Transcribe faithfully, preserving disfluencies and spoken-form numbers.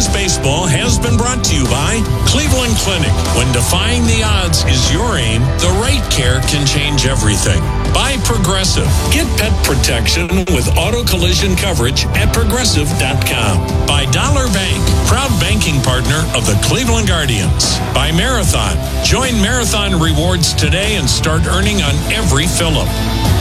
Cavs baseball has been brought to you by Cleveland Clinic. When defying the odds is your aim, the right care can change everything. By Progressive. Get pet protection with auto collision coverage at progressive dot com. By Dollar Bank, proud banking partner of the Cleveland Guardians. By Marathon. Join Marathon Rewards today and start earning on every fill-up.